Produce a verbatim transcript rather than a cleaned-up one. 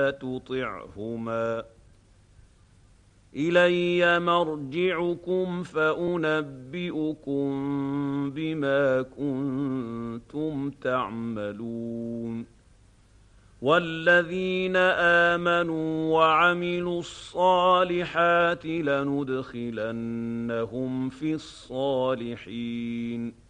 فلا تطعهما إلي مرجعكم فأنبئكم بما كنتم تعملون والذين آمنوا وعملوا الصالحات لندخلنهم في الصالحين